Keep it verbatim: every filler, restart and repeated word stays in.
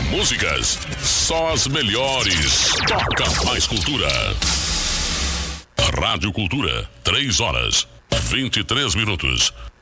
músicas, só as melhores. Toca mais cultura. Rádio Cultura, três horas, vinte e três minutos.